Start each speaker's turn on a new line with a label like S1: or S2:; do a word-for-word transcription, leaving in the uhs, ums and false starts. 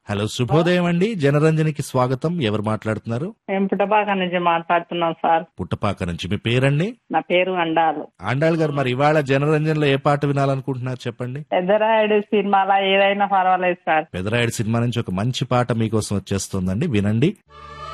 S1: Hello, శుభోదయం అండి. జనరంజనికి స్వాగతం. ఎవరు మాట్లాడుతున్నారు?
S2: మేము పుట్టపాక నుంచి మాట్లాడుతున్నాం సార్.
S1: పుట్టపాక నుంచి. మీ పేరండి?
S2: నా పేరు అండాలు.
S1: ఆండాళ్ గారు, మరి ఇవాళ జనరంజన్లో ఏ పాట వినాలనుకుంటున్నారు చెప్పండి.
S2: పెద్దరాయుడు సినిమాలో ఏదైనా పర్వాలేదు సార్.
S1: పెదరాయుడు సినిమా నుంచి ఒక మంచి పాట మీకోసం వచ్చేస్తుందండి, వినండి.